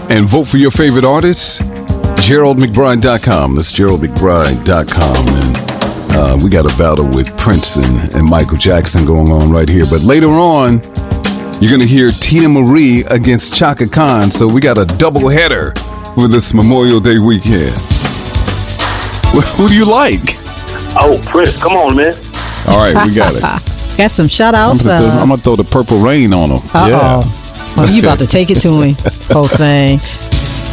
and vote for your favorite artist, GeraldMcBride.com. That's GeraldMcBride.com. And we got a battle with Prince and Michael Jackson going on right here. But later on, you're going to hear Tina Marie against Chaka Khan. So we got a double header for this Memorial Day weekend. Who do you like? Oh, Prince, come on, man. All right, we got it. Got some shout-outs. I'm going to throw the Purple Rain on him. Uh-oh. Yeah. Oh, you about to take it to him. Whole thing.